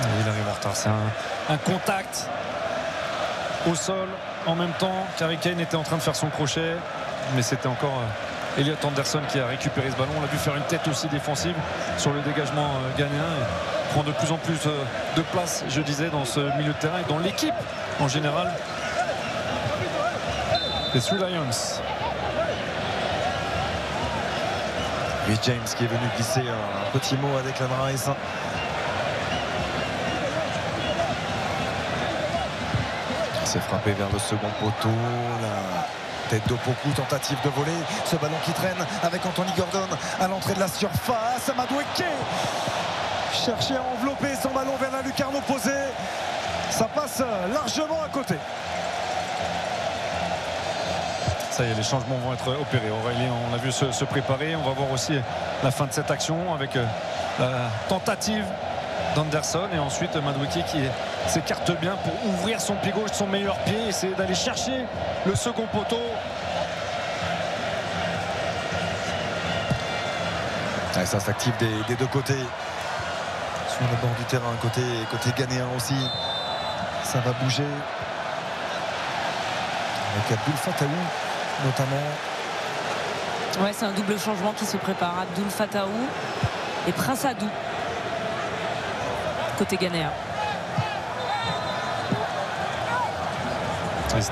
Il arrive en retard. C'est un contact au sol en même temps qu'Harry Kane était en train de faire son crochet, mais c'était encore Elliot Anderson qui a récupéré ce ballon. On l'a vu faire une tête aussi défensive sur le dégagement ghanéen et prend de plus en plus de place, je disais, dans ce milieu de terrain et dans l'équipe en général. Les Three Lions. Et James qui est venu glisser un petit mot avec la Rice. C'est frappé vers le second poteau. La tête d'Opoku, tentative de voler. Ce ballon qui traîne avec Anthony Gordon à l'entrée de la surface. Madueke cherchait à envelopper son ballon vers la lucarne opposée. Ça passe largement à côté. Ça y est, les changements vont être opérés. Aurélien, on l'a vu se préparer. On va voir aussi la fin de cette action avec la tentative d'Anderson et ensuite Madueke qui s'écarte bien pour ouvrir son pied gauche, son meilleur pied, essayer d'aller chercher le second poteau. Et ça s'active des deux côtés. Sur le bord du terrain, côté ghanéen aussi. Ça va bouger. Avec Abdoul Fataou notamment. Ouais, c'est un double changement qui se prépare. Abdoul Fataou et Prince Adou côté ghanéen.